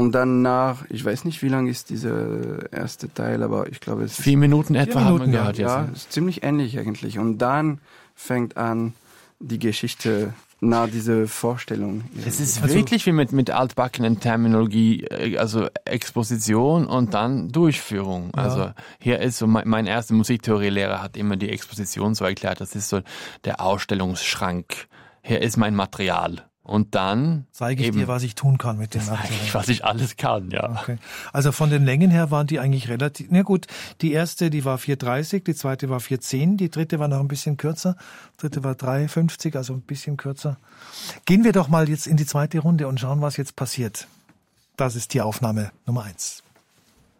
Und dann ich weiß nicht, wie lang ist dieser erste Teil, aber ich glaube, es ist 4 Minuten etwa haben wir gehört jetzt. Ja, ist ziemlich ähnlich eigentlich. Und dann fängt an die Geschichte nach dieser Vorstellung. Es ist wirklich wie mit altbackenen Terminologie, also Exposition und dann Durchführung. Ja. Also hier ist so, mein erster Musiktheorielehrer hat immer die Exposition so erklärt, das ist so der Ausstellungsschrank. Hier ist mein Material. Und dann zeige ich dir, was ich tun kann mit dem Material. Was ich alles kann, ja. Okay. Also von den Längen her waren die eigentlich relativ, na gut, die erste, die war 4,30, die zweite war 4,10, die dritte war noch ein bisschen kürzer, die dritte war 3,50, also ein bisschen kürzer. Gehen wir doch mal jetzt in die zweite Runde und schauen, was jetzt passiert. Das ist die Aufnahme Nummer 1.